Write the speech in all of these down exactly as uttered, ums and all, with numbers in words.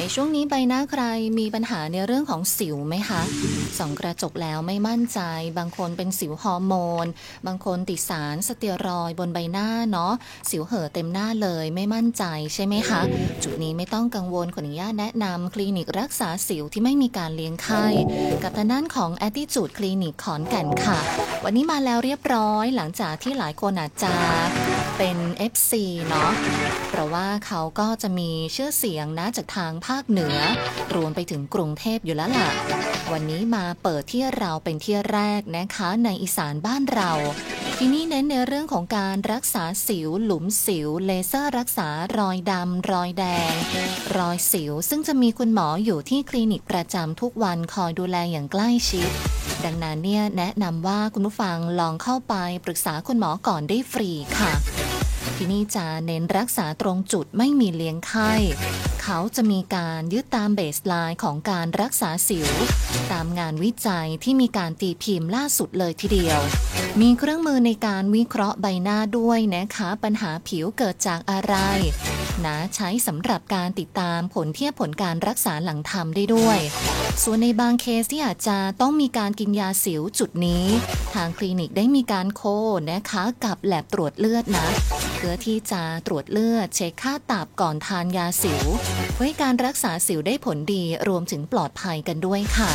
ช่วงนี้ใบหน้าใครมีปัญหาในเรื่องของสิวไหมคะส่องกระจกแล้วไม่มั่นใจบางคนเป็นสิวฮอร์โมนบางคนติดสารสเตียรอยด์บนใบหน้าเนาะสิวเห่อเต็มหน้าเลยไม่มั่นใจใช่ไหมคะจุดนี้ไม่ต้องกังวลขออนุญาตแนะนำคลินิกรักษาสิวที่ไม่มีการเลี้ยงไข้กับทางด้านของ Attitude คลินิกขอนแก่นค่ะวันนี้มาแล้วเรียบร้อยหลังจากที่หลายคนอาจจะเป็น เอฟ ซี เนาะเพราะว่าเขาก็จะมีชื่อเสียงนะจากทางภาคเหนือรวมไปถึงกรุงเทพอยู่แล้วล่ะวันนี้มาเปิดที่เราเป็นที่แรกนะคะในอีสานบ้านเราที่นี่เน้นในเรื่องของการรักษาสิวหลุมสิวเลเซอร์รักษารอยดำรอยแดงรอยสิวซึ่งจะมีคุณหมออยู่ที่คลินิกประจำทุกวันคอยดูแลอย่างใกล้ชิดดังนั้นเนี่ยแนะนำว่าคุณผู้ฟังลองเข้าไปปรึกษาคุณหมอก่อนได้ฟรีค่ะที่นี่จะเน้นรักษาตรงจุดไม่มีเลี้ยงไข้เขาจะมีการยึดตามเบสไลน์ของการรักษาสิวตามงานวิจัยที่มีการตีพิมพ์ล่าสุดเลยทีเดียวมีเครื่องมือในการวิเคราะห์ใบหน้าด้วยนะคะปัญหาผิวเกิดจากอะไรนะใช้สำหรับการติดตามผลเทียบผลการรักษาหลังทำได้ด้วยส่วนในบางเคสที่อาจจะต้องมีการกินยาสิวจุดนี้ทางคลินิกได้มีการโคนะคะกับแลบตรวจเลือดนะเพื่อที่จะตรวจเลือดเช็คค่าตับก่อนทานยาสิวเพื่อให้การรักษาสิวได้ผลดีรวมถึงปลอดภัยกันด้วยค่ะ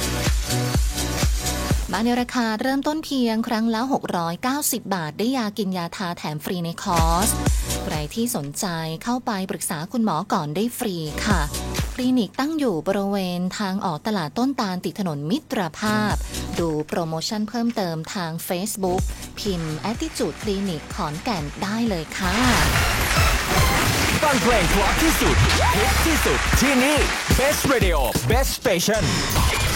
มาในราคาเริ่มต้นเพียงครั้งละหกร้อยเก้าสิบบาทได้ยากินยาทาแถมฟรีในคอร์สใครที่สนใจเข้าไปปรึกษาคุณหมอก่อนได้ฟรีค่ะคลินิกตั้งอยู่บริเวณทางออกตลาดต้นตาลติดถนนมิตรภาพดูโปรโมชั่นเพิ่มเติมทาง Facebook พิมพ์ Attitude คลินิกขอนแก่นได้เลยค่ะฟังเพลงเพราะที่สุดฮิตที่สุดที่นี่ Best Radio Best Station